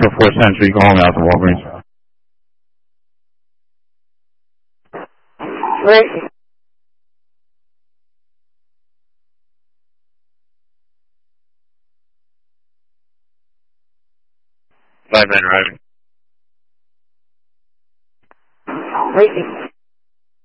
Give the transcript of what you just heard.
for 4th Century. Go home out to Walgreens. Right. 5-9 arriving. Waiting.